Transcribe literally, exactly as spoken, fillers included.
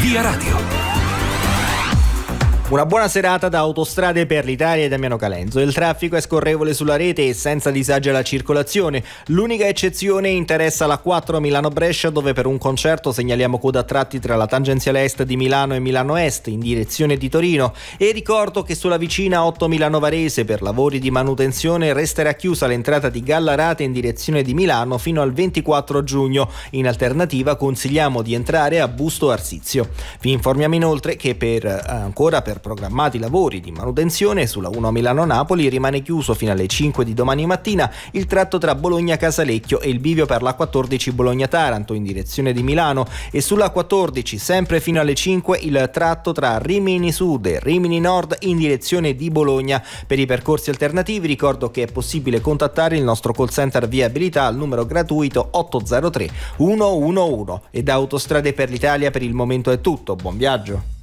Via Radio. Una buona serata da Autostrade per l'Italia e Damiano Calenzo. Il traffico è scorrevole sulla rete e senza disagi alla circolazione. L'unica eccezione interessa la quattro Milano-Brescia, dove per un concerto segnaliamo coda a tratti tra la tangenziale est di Milano e Milano Est in direzione di Torino. E ricordo che sulla vicina otto Milano Varese per lavori di manutenzione resterà chiusa l'entrata di Gallarate in direzione di Milano fino al ventiquattro giugno. In alternativa consigliamo di entrare a Busto Arsizio. Vi informiamo inoltre che per eh, ancora per programmati lavori di manutenzione sulla uno Milano-Napoli rimane chiuso fino alle cinque di domani mattina il tratto tra Bologna-Casalecchio e il bivio per la quattordici Bologna-Taranto in direzione di Milano, e sulla quattordici sempre fino alle cinque il tratto tra Rimini Sud e Rimini Nord in direzione di Bologna. Per i percorsi alternativi ricordo che è possibile contattare il nostro call center viabilità al numero gratuito otto zero tre uno uno uno. E da Autostrade per l'Italia per il momento è tutto, buon viaggio.